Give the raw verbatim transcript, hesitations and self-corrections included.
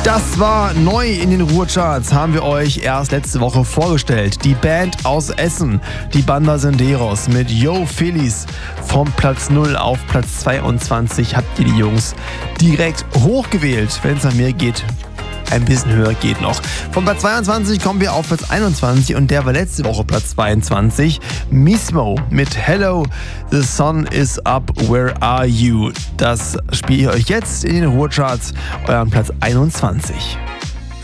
Das war neu in den Ruhrcharts, haben wir euch erst letzte Woche vorgestellt. Die Band aus Essen, die Banda Senderos mit Yo Phillies. Vom Platz null auf Platz zweiundzwanzig habt ihr die Jungs direkt hochgewählt. Wenn es nach mir geht, ein bisschen höher geht noch. Von Platz zweiundzwanzig kommen wir auf Platz einundzwanzig und der war letzte Woche Platz zweiundzwanzig. Mismo mit Hello, the sun is up, where are you? Das spiele ich euch jetzt in den Ruhrcharts, euren Platz einundzwanzig.